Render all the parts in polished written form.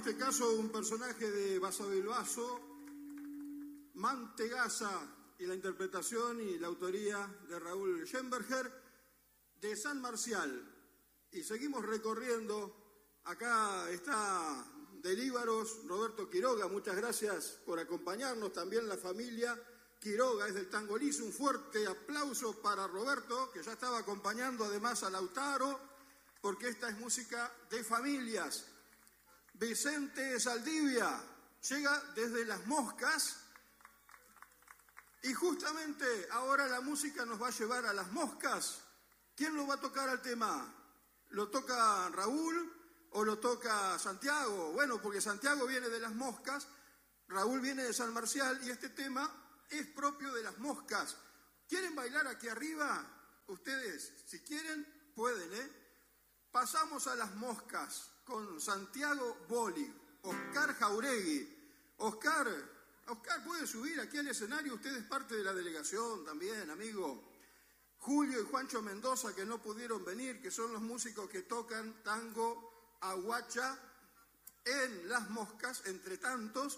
este caso un personaje de Basavilbaso, Mantegazza, y la interpretación y la autoría de Raúl Schemberger, de San Marcial. Y seguimos recorriendo. Acá está de Líbaros Roberto Quiroga, muchas gracias por acompañarnos, también la familia Quiroga es del Tango Liso. Un fuerte aplauso para Roberto, que ya estaba acompañando además a Lautaro, porque esta es música de familias. Vicente Saldivia llega desde Las Moscas y justamente ahora la música nos va a llevar a Las Moscas. ¿Quién lo va a tocar al tema? ¿Lo toca Raúl o lo toca Santiago? Bueno, porque Santiago viene de Las Moscas, Raúl viene de San Marcial y este tema es propio de Las Moscas. ¿Quieren bailar aquí arriba? Ustedes, si quieren, pueden, ¿eh? Pasamos a Las Moscas con Santiago Boli, Oscar Jauregui. Oscar, ¿puede subir aquí al escenario? Usted es parte de la delegación también, amigo. Julio y Juancho Mendoza, que no pudieron venir, que son los músicos que tocan tango aguacha en Las Moscas, entre tantos.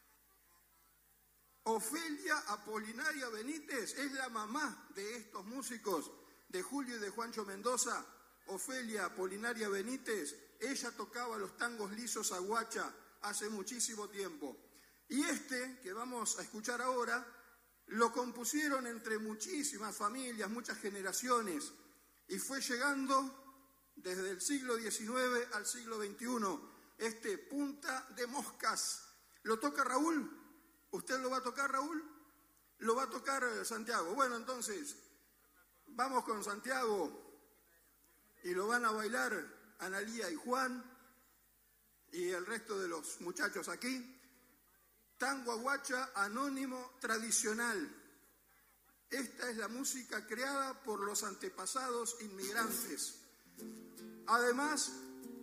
Ofelia Apolinaria Benítez es la mamá de estos músicos, de Julio y de Juancho Mendoza. Ofelia Apolinaria Benítez, ella tocaba los tangos lisos aguacha hace muchísimo tiempo. Y este que vamos a escuchar ahora, lo compusieron entre muchísimas familias, muchas generaciones, y fue llegando desde el siglo XIX al siglo XXI. Este Punta de Moscas, ¿lo toca Raúl? ¿Usted lo va a tocar, Raúl? ¿Lo va a tocar Santiago? Bueno, entonces, vamos con Santiago y lo van a bailar Analía y Juan y el resto de los muchachos aquí. Tango aguacha anónimo tradicional. Esta es la música creada por los antepasados inmigrantes. Además,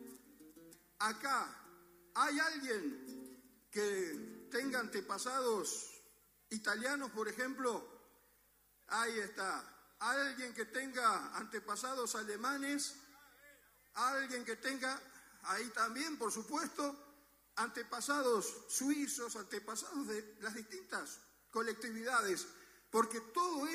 acá hay alguien que tenga antepasados italianos, por ejemplo. Ahí está. Alguien que tenga antepasados alemanes, alguien que tenga, ahí también, por supuesto, antepasados suizos, antepasados de las distintas colectividades, porque todo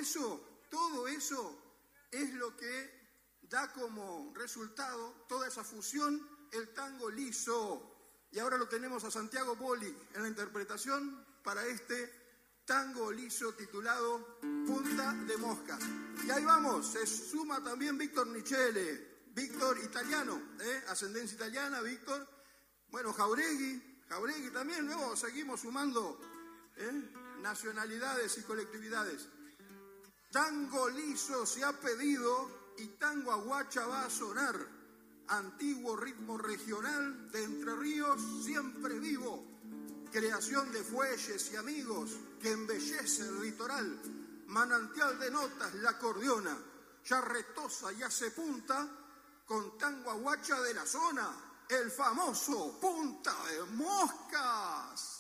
eso es lo que da como resultado toda esa fusión, el tango liso. Y ahora lo tenemos a Santiago Boli en la interpretación para este tango liso titulado Punta de Moscas. Y ahí vamos, se suma también Víctor Nichele, Víctor italiano, ascendencia italiana, Víctor. Bueno, Jauregui también, luego seguimos sumando nacionalidades y colectividades. Tango liso se ha pedido y tango aguacha va a sonar. Antiguo ritmo regional de Entre Ríos, siempre vivo. Creación de fuelles y amigos que embellece el litoral. Manantial de notas la acordeona, ya retosa y hace punta con tango aguacha de la zona. El famoso Punta de Moscas.